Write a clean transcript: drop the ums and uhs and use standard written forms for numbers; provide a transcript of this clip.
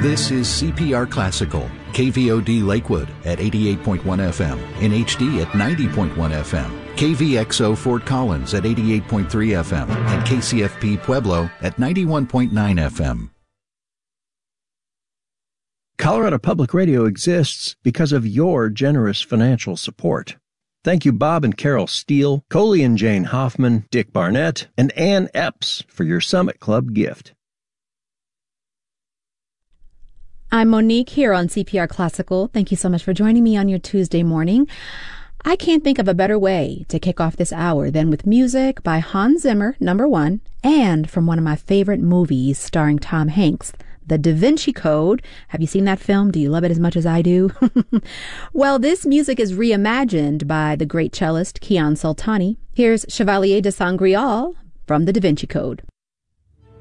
This is CPR Classical, KVOD Lakewood at 88.1 FM, in HD at 90.1 FM, KVXO Fort Collins at 88.3 FM, and KCFP Pueblo at 91.9 FM. Colorado Public Radio exists because of your generous financial support. Thank you, Bob and Carol Steele, Coley and Jane Hoffman, Dick Barnett, and Ann Epps for your Summit Club gift. I'm Monique here on CPR Classical. Thank you so much for joining me on your Tuesday morning. I can't think of a better way to kick off this hour than with music by Hans Zimmer, number one, and from one of my favorite movies starring Tom Hanks, The Da Vinci Code. Have you seen that film? Do you love it as much as I do? Well, this music is reimagined by the great cellist Kian Soltani. Here's Chevalier de Saint-Grial from The Da Vinci Code.